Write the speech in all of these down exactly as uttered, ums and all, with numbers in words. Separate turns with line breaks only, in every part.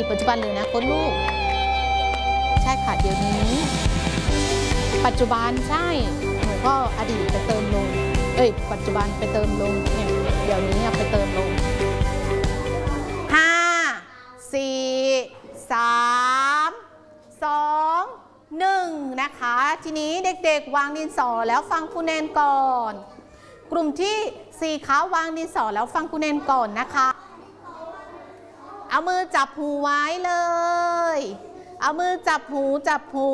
ปัจจุบันหรืออนาคตลูกใช่ค่ะเดี๋ยวนี้ปัจจุบันใช่หนูก็อดีตไปเติมลงเอ้ยปัจจุบันไปเติมลงเนี่ยเดี๋ยวนี้ไปเติมลงห้าสี่สามสองหนึ่งนะคะทีนี้เด็กๆวางดินสอแล้วฟังครูแนนก่อนกลุ่มที่สี่คะวางดินสอแล้วฟังครูแนนก่อนนะคะเอามือจับหูไว้เลยเอามือจับหูจับหู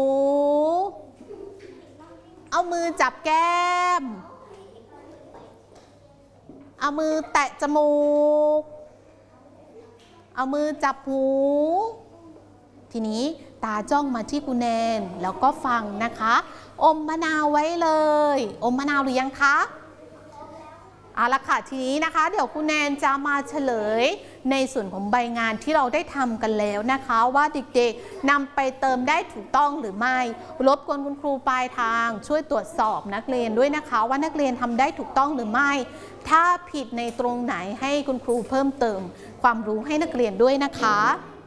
เอามือจับแก้มเอามือแตะจมูกเอามือจับหูทีนี้ตาจ้องมาที่ครูแนนแล้วก็ฟังนะคะอมมะนาวไว้เลยอมมะนาวหรือยังคะเอาละค่ะทีนี้นะคะเดี๋ยวครูแนนจะมาเฉลยในส่วนของใบงานที่เราได้ทำกันแล้วนะคะว่าเด็กๆนำไปเติมได้ถูกต้องหรือไม่รบกวนคุณครูปลายทางช่วยตรวจสอบนักเรียนด้วยนะคะว่านักเรียนทำได้ถูกต้องหรือไม่ถ้าผิดในตรงไหนให้คุณครูเพิ่มเติมความรู้ให้นักเรียนด้วยนะคะ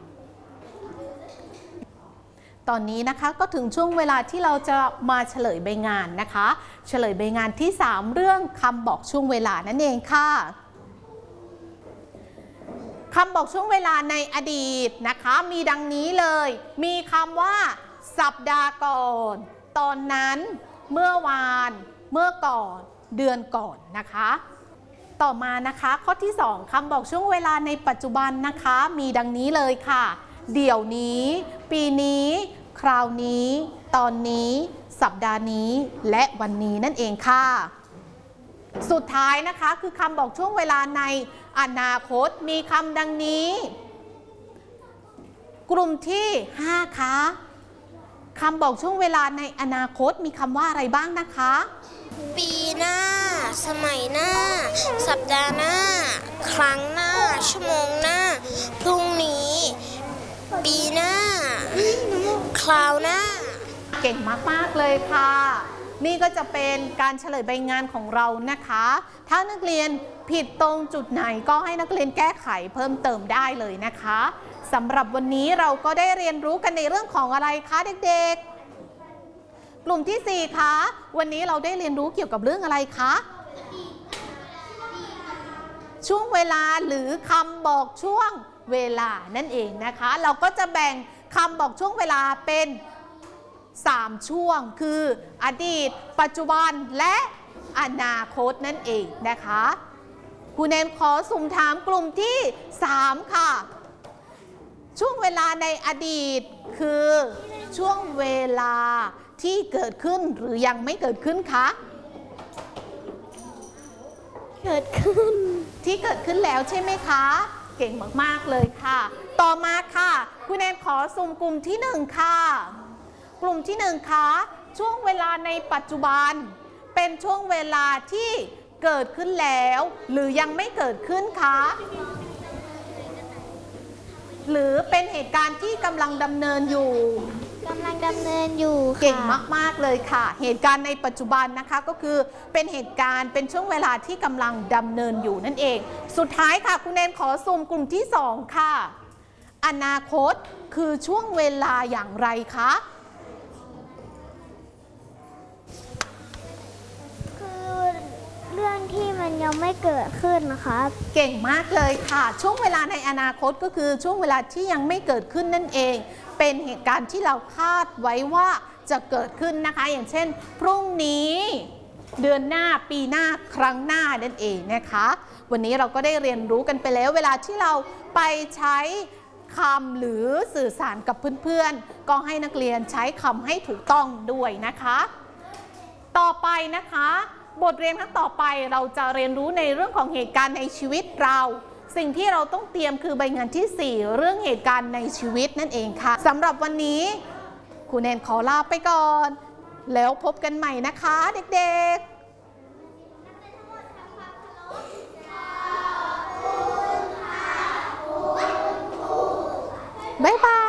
ตอนนี้นะคะก็ถึงช่วงเวลาที่เราจะมาเฉลยใบงานนะคะเฉลยใบงานที่สามเรื่องคำบอกช่วงเวลานั่นเองค่ะคำบอกช่วงเวลาในอดีตนะคะมีดังนี้เลยมีคำว่าสัปดาห์ก่อนตอนนั้นเมื่อวานเมื่อก่อนเดือนก่อนนะคะต่อมานะคะข้อที่สองคำบอกช่วงเวลาในปัจจุบันนะคะมีดังนี้เลยค่ะเดี๋ยวนี้ปีนี้คราวนี้ตอนนี้สัปดาห์นี้และวันนี้นั่นเองค่ะสุดท้ายนะคะคือคำบอกช่วงเวลาในอนาคตมีคำดังนี้กลุ่มที่ห้าคะคำบอกช่วงเวลาในอนาคตมีคำว่าอะไรบ้างนะคะ
ปีหน้าสมัยหน้าสัปดาห์หน้าครั้งหน้าชั่วโมงหน้าพรุ่งนี้ปีหน้าคราวหน้า
เก่งมากๆเลยค่ะนี่ก็จะเป็นการเฉลยใบงานของเรานะคะถ้านักเรียนผิดตรงจุดไหนก็ให้นักเรียนแก้ไขเพิ่มเติมได้เลยนะคะสำหรับวันนี้เราก็ได้เรียนรู้กันในเรื่องของอะไรคะเด็กๆกลุ่มที่สี่คะวันนี้เราได้เรียนรู้เกี่ยวกับเรื่องอะไรคะช่วงเวลาหรือคำบอกช่วงเวลานั่นเองนะคะเราก็จะแบ่งคำบอกช่วงเวลาเป็นสามช่วงคืออดีตปัจจุบันและอนาคตนั่นเองนะคะครูแนนขอสุ่มถามกลุ่มที่สามค่ะช่วงเวลาในอดีตคือช่วงเวลาที่เกิดขึ้นหรือยังไม่เกิดขึ้นคะ
เกิดขึ้น
ที่เกิดขึ้นแล้วใช่ไหมคะเก่งมากๆเลยค่ะต่อมาค่ะครูแนนขอสุ่มกลุ่มที่หนึ่งค่ะกลุ่มที่หนึ่งคะช่วงเวลาในปัจจุบันเป็นช่วงเวลาที่เกิดขึ้นแล้วหรือยังไม่เกิดขึ้นคะหรือเป็นเหตุการณ์ที่กำลังดำเนินอยู่
กำลังดำเนินอยู่
เก่งมากๆเลยค่ะเหตุการณ์ในปัจจุบันนะคะก็คือเป็นเหตุการณ์เป็นช่วงเวลาที่กำลังดำเนินอยู่นั่นเองสุดท้ายค่ะคุณแนนขอซูมกลุ่มที่สองค่ะอนาคตคือช่วงเวลาอย่างไรคะ
คือเรื่องที่มันยังไม่เกิดขึ้นนะคะ
เก่งมากเลยค่ะช่วงเวลาในอนาคตก็คือช่วงเวลาที่ยังไม่เกิดขึ้นนั่นเองเป็นเหตุการณ์ที่เราคาดไว้ว่าจะเกิดขึ้นนะคะอย่างเช่นพรุ่งนี้เดือนหน้าปีหน้าครั้งหน้านั่นเองนะคะวันนี้เราก็ได้เรียนรู้กันไปแล้วเวลาที่เราไปใช้คำหรือสื่อสารกับเพื่อนๆก็ให้นักเรียนใช้คำให้ถูกต้องด้วยนะคะต่อไปนะคะบทเรียนครั้งต่อไปเราจะเรียนรู้ในเรื่องของเหตุการณ์ในชีวิตเราสิ่งที่เราต้องเตรียมคือใบงานที่สี่เรื่องเหตุการณ์ในชีวิตนั่นเองค่ะสำหรับวันนี้ครูแนนขอลาไปก่อนแล้วพบกันใหม่นะคะเด็กๆบ๊ายบาย